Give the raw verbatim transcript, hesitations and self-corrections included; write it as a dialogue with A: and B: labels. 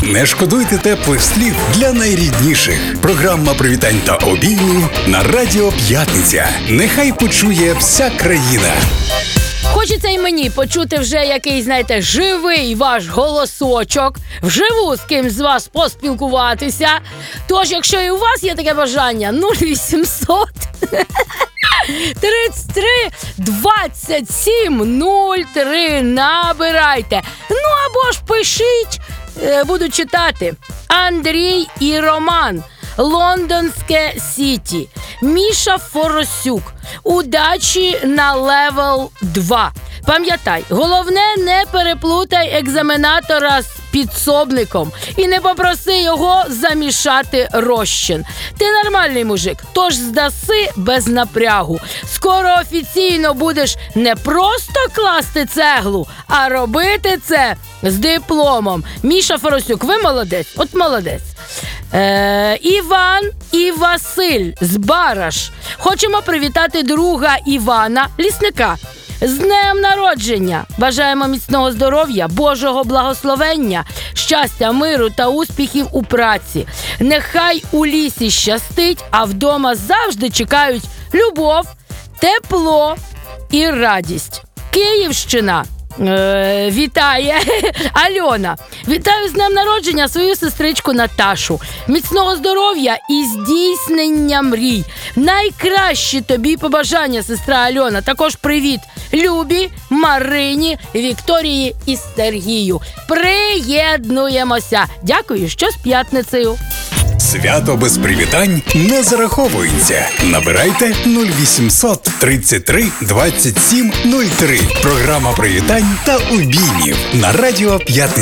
A: Не шкодуйте теплих слів для найрідніших. Програма привітань та обіймів на Радіо П'ятниця. Нехай почує вся країна.
B: Хочеться і мені почути вже який, знаєте, живий ваш голосочок, вживу з кимсь з вас поспілкуватися. Тож, якщо і у вас є таке бажання, нуль вісімсот тридцять три двадцять сім нуль три набирайте. Ну або ж пишіть, буду читати. Андрій і Роман. Лондонське Сіті. Міша Форосюк. Удачі на левел два. Пам'ятай, головне не переплутай екзаменатора з підсобником і не попроси його замішати розчин. Ти нормальний мужик, тож здаси без напрягу. Скоро офіційно будеш не просто класти цеглу, а робити це з дипломом. Міша Форосюк, ви молодець, от молодець. Е, Іван і Василь з Бараш. Хочемо привітати друга Івана, лісника. З днем народження! Бажаємо міцного здоров'я, Божого благословення, щастя, миру та успіхів у праці. Нехай у лісі щастить, а вдома завжди чекають любов, тепло і радість. Київщина. Е, вітає Альона. Вітаю з днем народження свою сестричку Наташу. Міцного здоров'я і здійснення мрій. Найкращі тобі побажання, сестра Альона. Також привіт Любі, Марині, Вікторії і Сергію. Приєднуємося. Дякую, що з п'ятницею.
A: Свято без привітань не зараховується. Набирайте нуль вісімсот тридцять три двадцять сім нуль три. Програма привітань та обіймів на Радіо П'ятниця.